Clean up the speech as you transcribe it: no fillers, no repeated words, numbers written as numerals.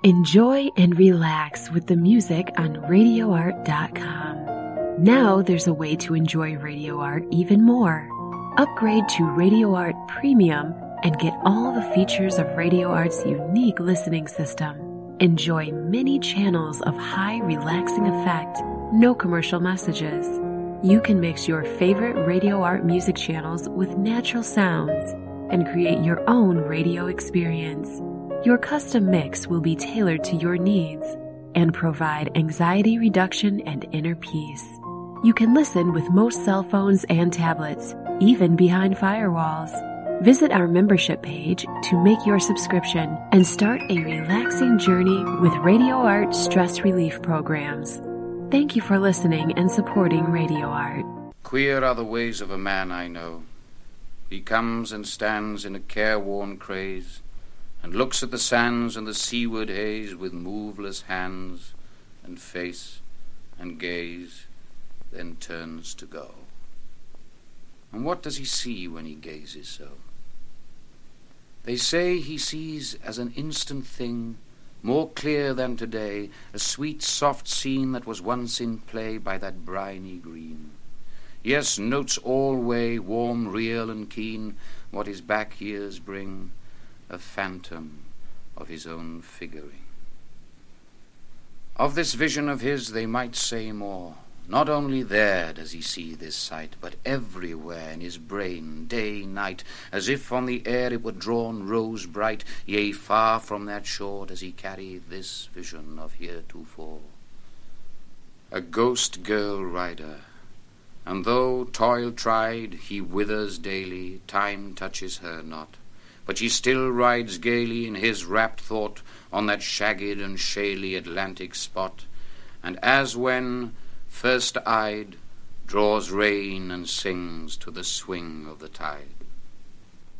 Enjoy and relax with the music on RadioArt.com. Now there's a way to enjoy Radio Art even more. Upgrade to Radio Art Premium and get all the features of Radio Art's unique listening system. Enjoy many channels of high relaxing effect, no commercial messages. You can mix your favorite Radio Art music channels with natural sounds and create your own radio experience. Your custom mix will be tailored to your needs and provide anxiety reduction and inner peace. You can listen with most cell phones and tablets, even behind firewalls. Visit our membership page to make your subscription and start a relaxing journey with Radio Art stress relief programs. Thank you for listening and supporting Radio Art. Queer are the ways of a man I know. He comes and stands in a careworn craze, and looks at the sands and the seaward haze with moveless hands and face and gaze, then turns to go. And what does he see when he gazes so? They say he sees as an instant thing, more clear than today, a sweet soft scene that was once in play by that briny green. Yes, notes alway, warm, real, and keen, what his back years bring, a phantom of his own figuring. Of this vision of his they might say more. Not only there does he see this sight, but everywhere in his brain, day, night, as if on the air it were drawn rose bright, yea, far from that shore does he carry this vision of heretofore. A ghost girl rider, and though toil tried he withers daily, time touches her not, but she still rides gaily in his rapt thought on that shagged and shaly Atlantic spot, and as when, first eyed, draws rein and sings to the swing of the tide.